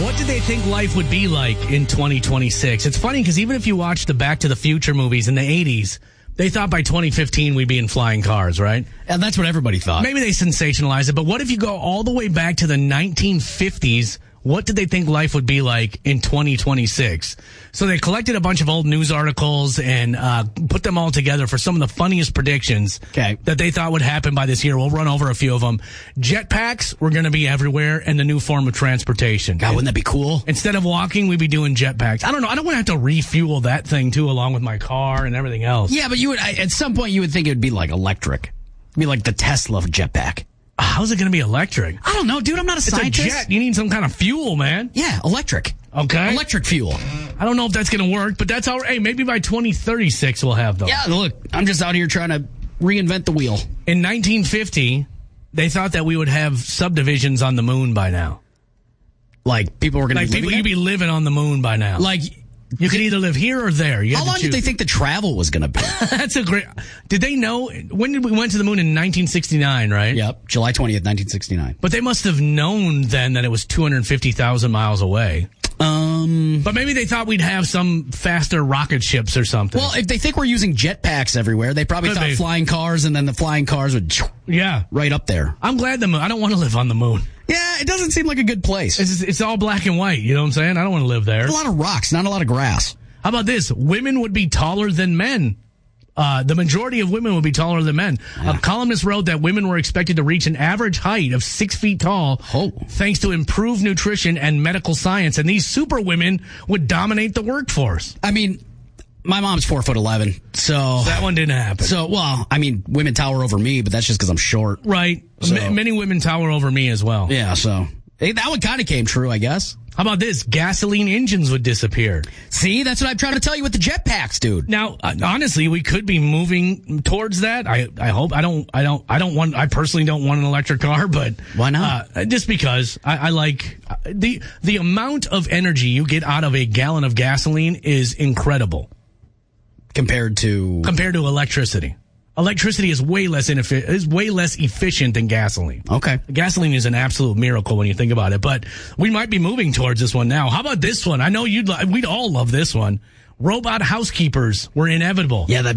What did they think life would be like in 2026? It's funny because even if you watch the Back to the Future movies in the 80s, they thought by 2015 we'd be in flying cars, right? And that's what everybody thought. Maybe they sensationalize it, but what if you go all the way back to the 1950s? What did they think life would be like in 2026? So they collected a bunch of old news articles and put them all together for some of the funniest predictions that they thought would happen by this year. We'll run over a few of them. Jetpacks were going to be everywhere and the new form of transportation. God, wouldn't that be cool? Instead of walking, we'd be doing jetpacks. I don't know. I don't want to have to refuel that thing, too, along with my car and everything else. Yeah, but you would at some point you would think it would be like electric. It'd be like the Tesla jetpack. How's it going to be electric? I don't know, dude. I'm not a scientist. It's a jet. You need some kind of fuel, man. Yeah, electric. Okay. Electric fuel. I don't know if that's going to work, but that's all right. Hey, maybe by 2036 we'll have those. Yeah, look, I'm just out here trying to reinvent the wheel. In 1950, they thought that we would have subdivisions on the moon by now. Like, people were going to be living you'd be living on the moon by now. Like, you could either live here or there. How long did they think the travel was going to be? That's a great... Did they know... When did we went to the moon? In 1969, right? Yep, July 20th, 1969. But they must have known then that it was 250,000 miles away. But maybe they thought we'd have some faster rocket ships or something. Well, if they think we're using jetpacks everywhere, they probably thought flying cars, and then the flying cars would right up there. I'm glad the moon... I don't want to live on the moon. Yeah, it doesn't seem like a good place. It's all black and white, you know what I'm saying? I don't want to live there. There's a lot of rocks, not a lot of grass. How about this? Women would be taller than men. The majority of women would be taller than men. Yeah. A columnist wrote that women were expected to reach an average height of 6 feet tall thanks to improved nutrition and medical science. And these super women would dominate the workforce. I mean, my mom's 4'11", so that one didn't happen. So, well, I mean, women tower over me, but that's just because I'm short. Right. So. Many women tower over me as well. Yeah, so that one kind of came true, I guess. How about this? Gasoline engines would disappear. See, that's what I'm trying to tell you with the jetpacks, dude. Now, honestly, we could be moving towards that. I hope. I personally don't want an electric car, but why not? Just because I like the amount of energy you get out of a gallon of gasoline is incredible compared to electricity. Electricity is way less efficient than gasoline. Okay. Gasoline is an absolute miracle when you think about it, but we might be moving towards this one now. How about this one? I know we'd all love this one. Robot housekeepers were inevitable. Yeah, that'd